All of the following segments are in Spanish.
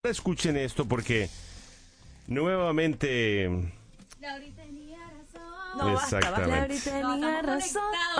Escuchen esto porque nuevamente... Lauri tenía razón. No, exactamente. Lauri tenía razón.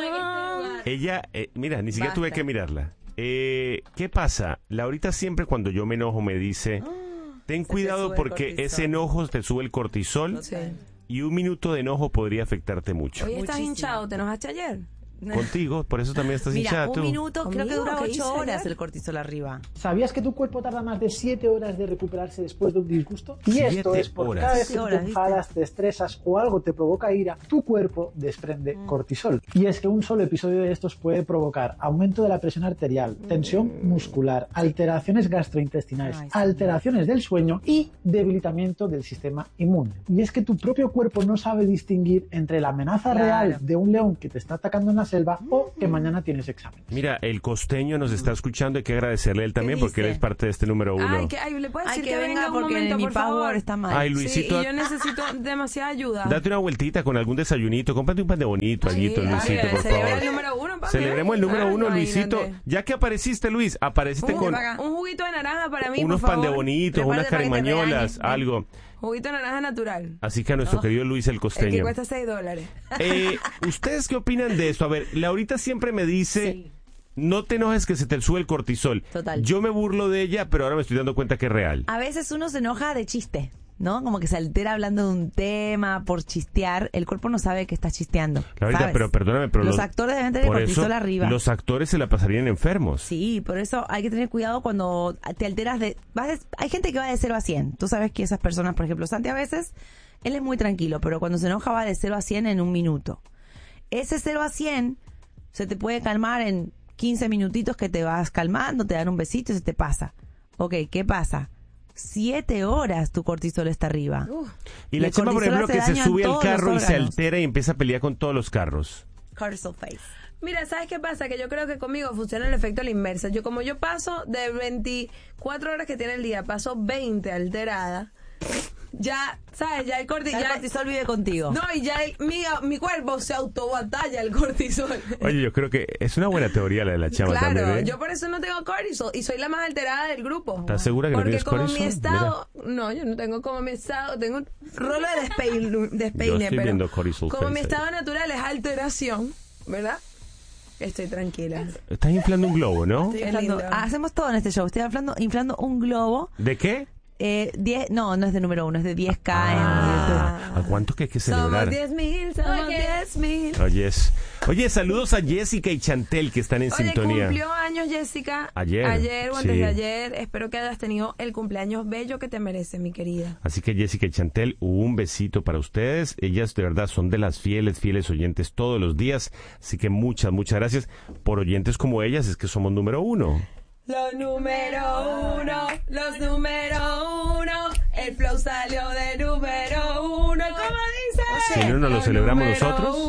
Ella, mira, ni siquiera tuve que mirarla. ¿Qué pasa? Laurita siempre cuando yo me enojo me dice, ten cuidado porque ese enojo te sube el cortisol y un minuto de enojo podría afectarte mucho. Hoy estás hinchado, ¿te enojaste ayer? Contigo, por eso también estás hinchada tú. Un minuto creo que dura ¿Qué 8 hice horas ayer? el cortisol arriba. ¿Sabías que tu cuerpo tarda más de 7 horas de recuperarse después de un disgusto? Y esto 7 es porque horas. cada vez que te Horas, enfadas, te estresas o algo te provoca ira, tu cuerpo desprende cortisol. Y es que un solo episodio de estos puede provocar aumento de la presión arterial, tensión muscular, alteraciones gastrointestinales, Ay, sí. alteraciones del sueño y debilitamiento del sistema inmune. Y es que tu propio cuerpo no sabe distinguir entre la amenaza real de un león que te está atacando en la selva o que mañana tienes examen. Mira, el costeño nos está escuchando, hay que agradecerle a él también porque él dice? es parte de este número 1. ¿Le puedes Ay, decir que venga un porque momento, mi por favor? power está mal. Ay, Sí, Luisito, y yo necesito demasiada ayuda. date una vueltita con algún desayunito, cómprate un pan de bonito, alguito, Luisito, por celebra favor. el número 1, papi. Celebremos el número 1, Imagínate. Luisito. Ya que apareciste, Luis, apareciste con Un juguito de naranja para mí, unos por pan de favor. bonitos, unas Prepárate para que te carimañolas, regañe. algo. Juguito de naranja natural. Así que a nuestro querido Luis el El que costeño. cuesta $6. ¿Ustedes qué opinan de esto? A ver, Laurita siempre me dice, no te enojes que se te sube el cortisol. Total. Yo me burlo de ella, pero ahora me estoy dando cuenta que es real. A veces uno se enoja de chiste, ¿no? Como que se altera hablando de un tema por chistear. El cuerpo no sabe que estás chisteando. Laurita, ¿sabes? pero perdóname, pero los actores deben tener por cortisol eso, arriba. los actores se la pasarían enfermos. Sí, por eso hay que tener cuidado cuando te alteras hay gente que va de 0 a 100. Tú sabes que esas personas, por ejemplo, Santi a veces, él es muy tranquilo, pero cuando se enoja va de 0 a 100 en un minuto. Ese 0 a 100 se te puede calmar en 15 minutitos que te vas calmando, te dan un besito y se te pasa. Ok, ¿qué pasa? 7 horas tu cortisol está arriba. Y la el chama, por cortisol ejemplo, que hace se daño sube en al todos los carro y se órganos. altera y empieza a pelear con todos los carros. Cortisol face. Mira, ¿sabes qué pasa? Que yo creo que conmigo funciona el efecto a la inversa. Como yo paso de 24 horas que tiene el día, paso 20 alterada. Ya, ¿sabes? Ya el cortisol vive contigo. No, y ya mi cuerpo se autobatalla el cortisol. Oye, yo creo que es una buena teoría la de la chama Claro, también, ¿eh? yo por eso no tengo cortisol y soy la más alterada del grupo. ¿Estás segura que no Porque tienes como cortisol? mi estado, no, yo no tengo como mi estado, tengo un rolo de despeine, Yo estoy pero viendo cortisol como mi face ahí. estado natural es alteración, ¿verdad? Estoy tranquila. Estás inflando un globo, ¿no? Qué Inflando- lindo. hacemos todo en este show. Estoy inflando un globo. ¿De qué? 10, no es de número 1, es de 10K ¿A cuánto que hay que celebrar? Somos 10,000, somos 10,000. Oye, saludos a Jessica y Chantel que están en Oye, sintonía. cumplió años Jessica. Ayer, o antes sí. de ayer. Espero que hayas tenido el cumpleaños bello que te merece, mi querida. Así que Jessica y Chantel, un besito para ustedes. Ellas de verdad son de las fieles oyentes todos los días. Así que muchas gracias por oyentes como ellas. Es que somos número 1. Los número 1, los número 1. El flow salió de número 1. ¿Cómo dice? Si no nos lo Los celebramos número nosotros.